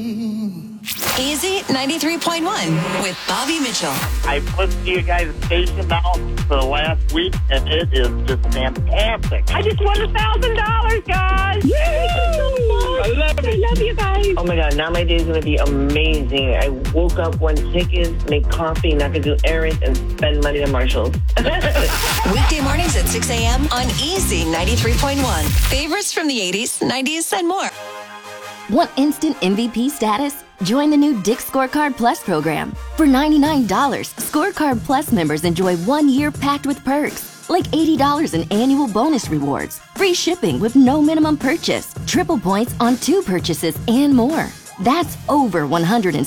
Easy 93.1 with Bobby Mitchell. I've listened to you guys' station now for the last week, and it is just fantastic. I just won $1,000, guys. Yay! I love it. I love you guys. Oh my God, now my day is going to be amazing. I woke up, won tickets, made coffee, and I could do errands and spend money at Marshall's. Weekday mornings at 6 a.m. on Easy 93.1. Favorites from the 80s, 90s, and more. Want instant MVP status? Join the new Dick's Scorecard Plus program. For $99, Scorecard Plus members enjoy 1 year packed with perks, like $80 in annual bonus rewards, free shipping with no minimum purchase, triple points on 2 purchases, and more. That's over $160